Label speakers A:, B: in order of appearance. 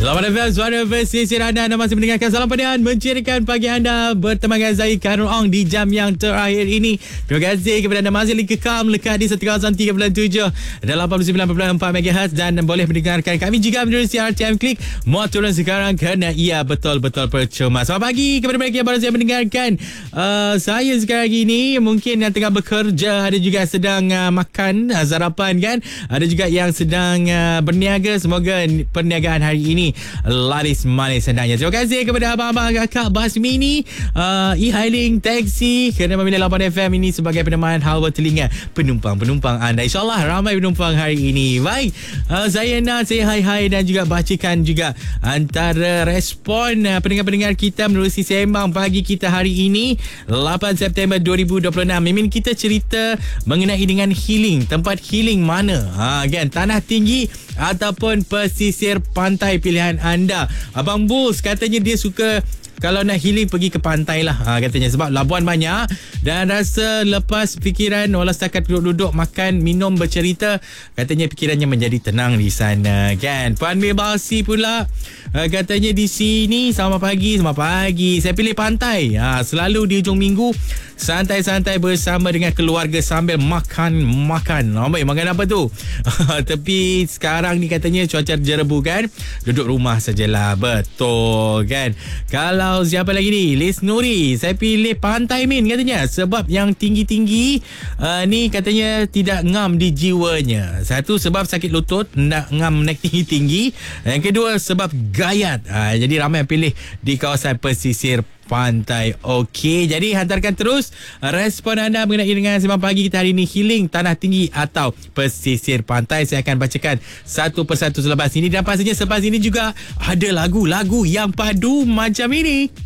A: Selamat datang suara pesisir anda masih mendengarkan Salam Padian mencirikan pagi anda bertemu dengan Zahid Khairul Ong di jam yang terakhir ini. Terima kasih kepada anda masih kekal melekat di 103.7 dan 89.4 MHz dan boleh mendengarkan kami juga menerusi RTM Klik. Muat turun sekarang kerana ia betul-betul percuma. Selamat pagi kepada mereka yang baru saja mendengarkan saya sekarang ini, mungkin yang tengah bekerja, ada juga sedang makan sarapan kan, ada juga yang sedang berniaga. Semoga perniagaan hari ini laris manis hendaknya. Terima kasih kepada abang-abang kakak bas mini, e-hailing, taksi kerana memilih 8 FM ini sebagai peneman hawa telinga penumpang-penumpang anda. InsyaAllah ramai penumpang hari ini. Baik, saya nak say hi-hi dan juga bacakan juga antara respon pendengar-pendengar kita menerusi sembang pagi kita hari ini 8 September 2026. Mimin kita cerita mengenai dengan healing. Tempat healing mana? Kan, tanah tinggi ataupun pesisir pantai pilihan anda. Abang Bulls katanya dia suka kalau nak healing pergi ke pantai lah, katanya, sebab labuan banyak dan rasa lepas fikiran walau setakat duduk-duduk makan minum bercerita, katanya fikirannya menjadi tenang di sana kan. Puan Milbasi pula katanya di sini selamat pagi, saya pilih pantai, selalu di hujung minggu santai-santai bersama dengan keluarga sambil makan. Baik, makan apa tu? Tapi sekarang ni katanya cuaca jerebu kan, duduk rumah sajalah. Betul kan. Kalau siapa lagi ni, Liz Nuri, saya pilih pantai Min katanya, sebab yang tinggi-tinggi ni katanya tidak ngam di jiwanya. Satu, sebab sakit lutut nak ngam naik tinggi-tinggi. Yang kedua, sebab gayat. Jadi ramai yang pilih di kawasan pesisir pantai. Okey, jadi hantarkan terus respon anda mengenai dengan sembang pagi kita hari ini, healing tanah tinggi atau pesisir pantai. Saya akan bacakan satu persatu selepas ini, dan pastinya selepas ini juga ada lagu-lagu yang padu macam ini.